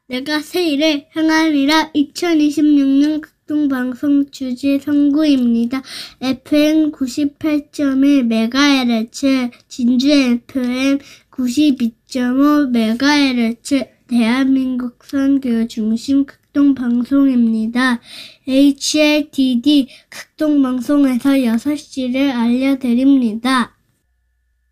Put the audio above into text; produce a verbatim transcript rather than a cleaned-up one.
내가 새일에 행하리라. 이천이십육 년 극동방송 주제 선구입니다. 에프엠 구십팔 점 일 메가헤르츠, 진주 에프엠 구십이 점 오 메가헤르츠, 대한민국 선교 중심 극동방송입니다. 에이치엘티디 극동방송에서 여섯 시를 알려드립니다.